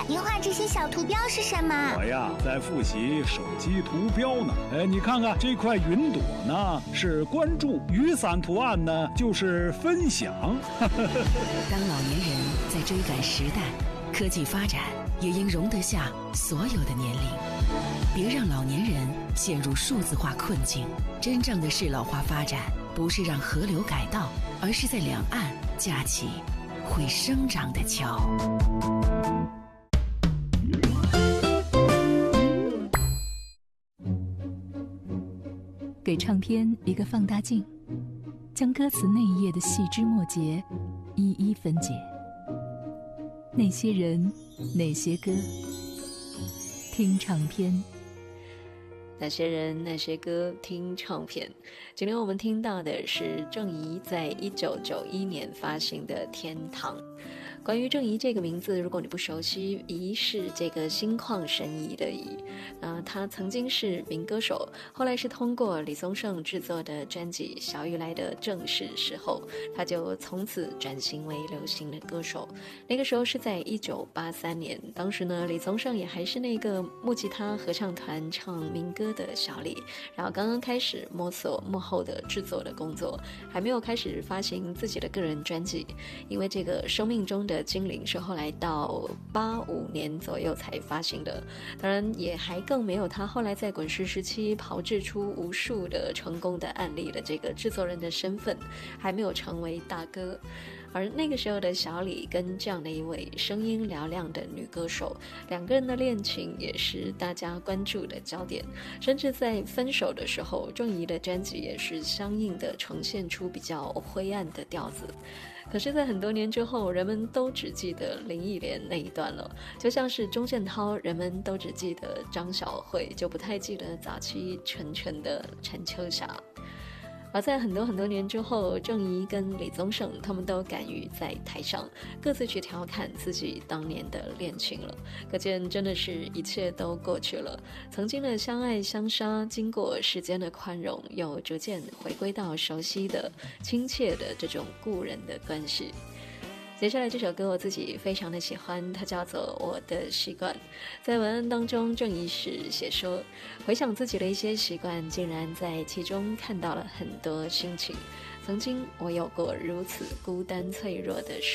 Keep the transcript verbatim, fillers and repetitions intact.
您画这些小图标是什么？ 我呀，在复习手机图标呢。哎，你看看这块云朵呢，是关注；雨伞图案呢，就是分享。 当老年人在追赶时代，科技发展也应容得下所有的年龄。别让老年人陷入数字化困境。真正的适老化发展，不是让河流改道，而是在两岸架起会生长的桥。 给唱片一个放大镜，将歌词那一页的细枝末节一一分解。那些人，那些歌，听唱片。 那些人那些歌，听唱片。今天我们听到的是郑怡在一九九一年发行的《天堂》。关于郑怡这个名字，如果你不熟悉，怡是这个心旷神怡的怡。呃，他曾经是民歌手，后来是通过李宗盛制作的专辑《小雨来的正是时候》，他就从此转型为流行的歌手。那个时候是在一九八三年，当时呢，李宗盛也还是那个木吉他合唱团唱民歌的小李，然后刚刚开始摸索幕后的制作的工作，还没有开始发行自己的个人专辑，因为这个生命中的精灵是后来到八五年左右才发行的，当然也还更没有他后来在滚石时期炮制出无数的成功的案例的这个制作人的身份，还没有成为大哥。而那个时候的小李跟这样的一位声音嘹亮的女歌手，两个人的恋情也是大家关注的焦点，甚至在分手的时候，郑怡的专辑也是相应的呈现出比较灰暗的调子。可是在很多年之后，人们都只记得林忆莲那一段了，就像是钟镇涛，人们都只记得张小慧，就不太记得早期纯纯的陈秋霞。而在很多很多年之后，郑怡跟李宗盛他们都敢于在台上各自去调侃自己当年的恋情了，可见真的是一切都过去了，曾经的相爱相杀，经过时间的宽容，又逐渐回归到熟悉的亲切的这种故人的关系。接下来这首歌我自己非常的喜欢，它叫做《我的习惯》。在文案当中，郑怡是写说，回想自己的一些习惯，竟然在其中看到了很多心情。曾经我有过如此孤单脆弱的